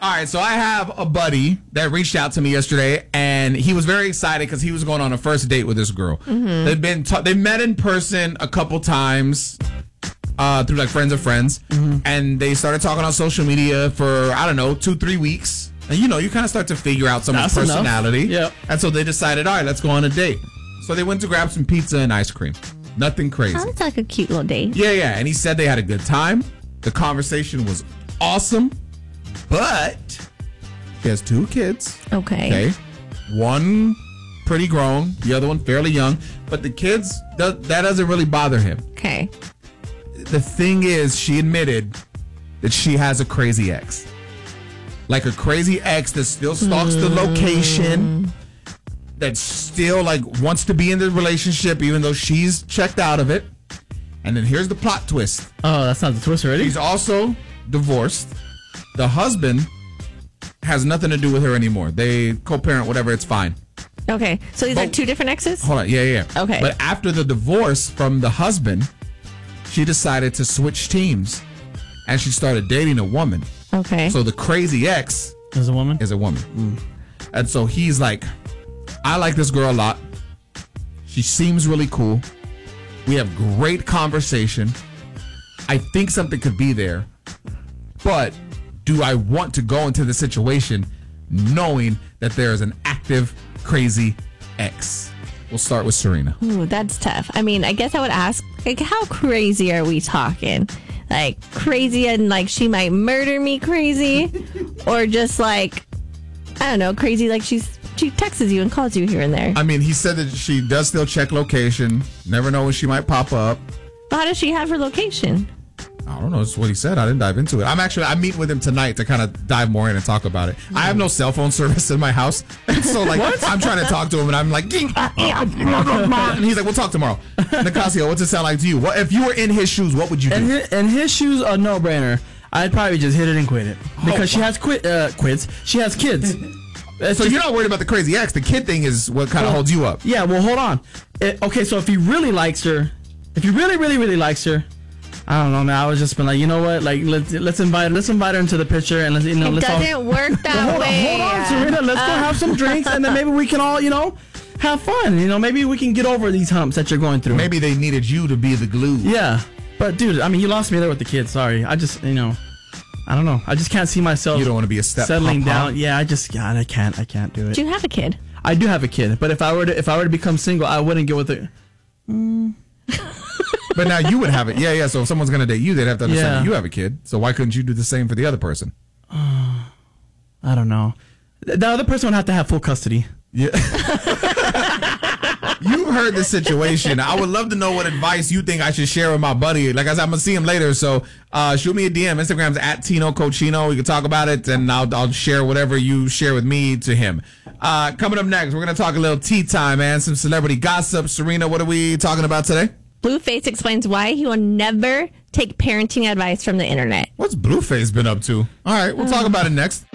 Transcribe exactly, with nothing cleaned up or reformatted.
All right, so I have a buddy that reached out to me yesterday, and he was very excited because he was going on a first date with this girl. Mm-hmm. They've been ta- they met in person a couple times uh, through like friends of friends, mm-hmm. and they started talking on social media for I don't know two three weeks. And you know, you kind of start to figure out someone's That's personality. Yep. And so they decided, all right, let's go on a date. So they went to grab some pizza and ice cream. Nothing crazy. Sounds like a cute little date. Yeah, yeah. And he said they had a good time. The conversation was awesome. But she has two kids. Okay. Okay. One pretty grown, the other one fairly young. But the kids, that doesn't really bother him. Okay. The thing is, she admitted that she has a crazy ex. Like a crazy ex that still stalks mm. the location, that still like wants to be in the relationship even though she's checked out of it. And then here's the plot twist. Oh, that's not the twist already? She's also divorced. The husband has nothing to do with her anymore. They co-parent, whatever, it's fine. Okay, so these but, are two different exes? Hold on, yeah, yeah. Okay. But after the divorce from the husband, she decided to switch teams. And she started dating a woman. Okay. So the crazy ex is a woman. Is a woman. Mm. And so he's like, I like this girl a lot. She seems really cool. We have great conversation. I think something could be there. But do I want to go into the situation knowing that there is an active, crazy ex? We'll start with Serena. Ooh, that's tough. I mean, I guess I would ask, like, how crazy are we talking? Like, crazy and, like, she might murder me crazy? Or just, like, I don't know, crazy like she's she texts you and calls you here and there? I mean, he said that she does still check location. Never know when she might pop up. But how does she have her location? I don't know. That's what he said. I didn't dive into it. I'm actually, I'm meeting with him tonight to kind of dive more in and talk about it. Mm. I have no cell phone service in my house. So, like, I'm trying to talk to him and I'm like, and he's like, we'll talk tomorrow. Nicasio, what's it sound like to you? What if you were in his shoes, what would you do? In his, in his shoes, a no-brainer. I'd probably just hit it and quit it. Because oh, she has quit, uh, quits. She has kids. So just, you're not worried about the crazy ex. The kid thing is what kind of well, holds you up. Yeah, well, hold on. It, okay, so if he really likes her, if he really, really, really likes her, I don't know, man. I was just been like, you know what? Like, let's let's invite let's invite her into the picture and let's you know. It let's doesn't all, work that hold way. On, hold on, Serena. Let's uh, go have some drinks and then maybe we can all, you know, have fun. You know, maybe we can get over these humps that you're going through. Maybe they needed you to be the glue. Yeah, but dude, I mean, you lost me there with the kids. Sorry, I just you know, I don't know. I just can't see myself. You don't want to be a step settling pop-pop. down. Yeah, I just God, I can't. I can't do it. Do you have a kid? I do have a kid, but if I were to if I were to become single, I wouldn't get with it. Mm. But now you would have it. Yeah, yeah. So if someone's going to date you, they'd have to understand yeah. that you have a kid. So why couldn't you do the same for the other person? Uh, I don't know. The other person would have to have full custody. Yeah. You've heard this situation. I would love to know what advice you think I should share with my buddy. Like I said, I'm going to see him later. So uh, shoot me a D M. Instagram's at Tino Cochino. We can talk about it, and I'll, I'll share whatever you share with me to him. Uh, coming up next, we're going to talk a little tea time, man. Some celebrity gossip. Serena, what are we talking about today? Blueface explains why he will never take parenting advice from the internet. What's Blueface been up to? All right, we'll uh. talk about it next.